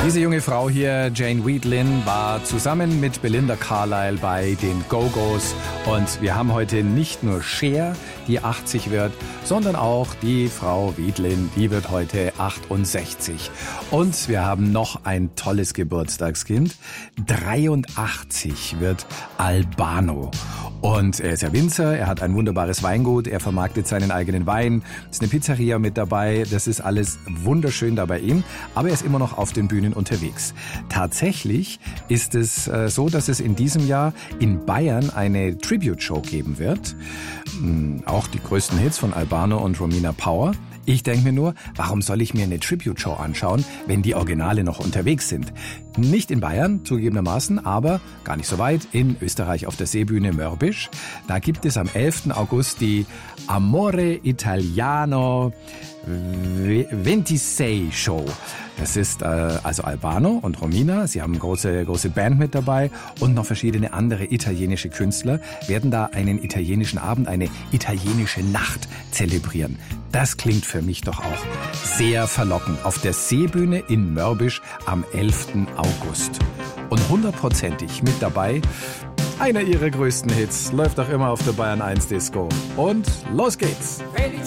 Diese junge Frau hier, Jane Wiedlin, war zusammen mit Belinda Carlisle bei den Go-Go's. Und wir haben heute nicht nur Cher, die 80 wird, sondern auch die Frau Wiedlin, die wird heute 68. Und wir haben noch ein tolles Geburtstagskind. 83 wird Albano. Und er ist ja Winzer, er hat ein wunderbares Weingut, er vermarktet seinen eigenen Wein, ist eine Pizzeria mit dabei, das ist alles wunderschön da bei ihm, aber er ist immer noch auf den Bühnen unterwegs. Tatsächlich ist es so, dass es in diesem Jahr in Bayern eine Tribute-Show geben wird, auch die größten Hits von Albano und Romina Power. Ich denke mir nur, warum soll ich mir eine Tribute-Show anschauen, wenn die Originale noch unterwegs sind? Nicht in Bayern, zugegebenermaßen, aber gar nicht so weit, in Österreich auf der Seebühne Mörbisch. Da gibt es am 11. August die Amore Italiano 26 Show. Das ist also Albano und Romina, sie haben eine große Band mit dabei und noch verschiedene andere italienische Künstler werden da einen italienischen Abend, eine italienische Nacht zelebrieren. Das klingt für mich doch auch sehr verlockend. Auf der Seebühne in Mörbisch am 11. August. Und 100%ig mit dabei, einer ihrer größten Hits, läuft auch immer auf der Bayern 1 Disco. Und los geht's!